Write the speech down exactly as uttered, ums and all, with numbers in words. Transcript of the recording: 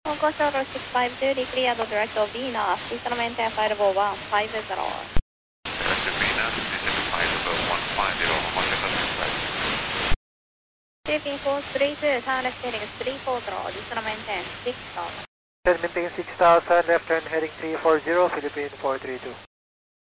Hong Kong Shuttle six five two, declared the direct of Venus, Easternmente five oh one, five zero. Direct of Venus, Eastern five oh one, five zero, Hong Kong Shuttle six five two. Shaping course three two, turn left heading three four zero, Easternmente six thousand. Maintain six thousand, left turn heading three four zero, Philippine four three two.